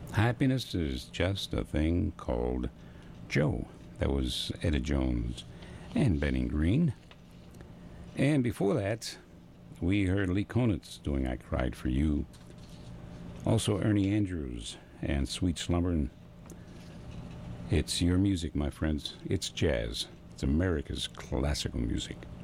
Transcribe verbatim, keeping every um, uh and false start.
Happiness is just a thing called Joe. That was Etta Jones and Benny Green. And before that, we heard Lee Konitz doing I Cried for You. Also Ernie Andrews and Sweet Slumberin'. It's your music, my friends. It's jazz. It's America's classical music.